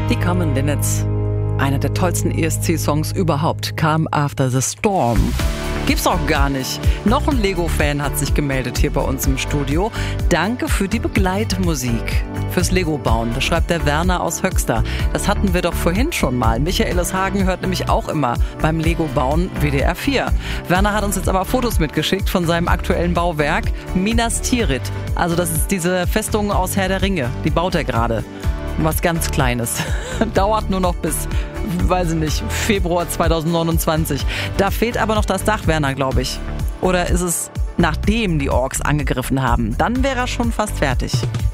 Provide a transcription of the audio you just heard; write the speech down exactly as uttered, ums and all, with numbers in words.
Die Common Linnets, einer der tollsten E S C-Songs überhaupt, Calm After the Storm. Gibt's auch gar nicht. Noch ein Lego-Fan hat sich gemeldet hier bei uns im Studio. Danke für die Begleitmusik. Fürs Lego-Bauen. Das schreibt der Werner aus Höxter. Das hatten wir doch vorhin schon mal. Michael aus Hagen hört nämlich auch immer beim Lego-Bauen W D R vier. Werner hat uns jetzt aber Fotos mitgeschickt von seinem aktuellen Bauwerk. Minas Tirith. Also das ist diese Festung aus Herr der Ringe. Die baut er gerade. Was ganz Kleines. Dauert nur noch bis, weiß ich nicht, Februar zweitausendneunundzwanzig. Da fehlt aber noch das Dach, Werner, glaube ich. Oder ist es nachdem die Orks angegriffen haben? Dann wäre er schon fast fertig.